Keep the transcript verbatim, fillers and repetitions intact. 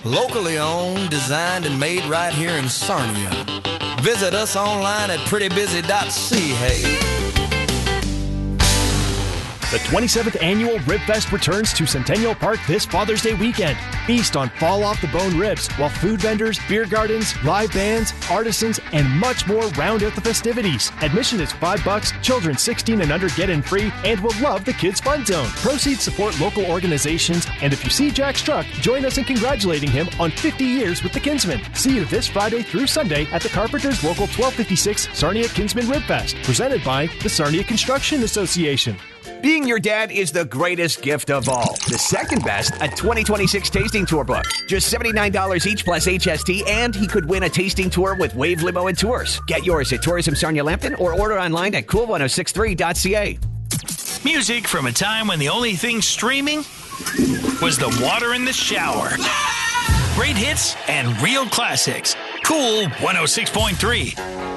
Locally owned, designed, and made right here in Sarnia. Visit us online at pretty busy dot c a. The twenty-seventh Annual Rib Fest returns to Centennial Park this Father's Day weekend. Feast on fall-off-the-bone ribs, while food vendors, beer gardens, live bands, artisans, and much more round out the festivities. Admission is five bucks, children sixteen and under get in free, and will love the Kids Fun Zone. Proceeds support local organizations, and if you see Jack's truck, join us in congratulating him on fifty years with the Kinsmen. See you this Friday through Sunday at the Carpenters Local twelve fifty-six Sarnia Kinsman Rib Fest, presented by the Sarnia Construction Association. Being your dad is the greatest gift of all. The second best, a twenty twenty-six tasting tour book. Just seventy-nine dollars each plus H S T, and he could win a tasting tour with Wave Limo and Tours. Get yours at Tourism Sarnia Lambton or order online at cool ten sixty-three dot c a. Music from a time when the only thing streaming was the water in the shower. Great hits and real classics. Cool one oh six point three.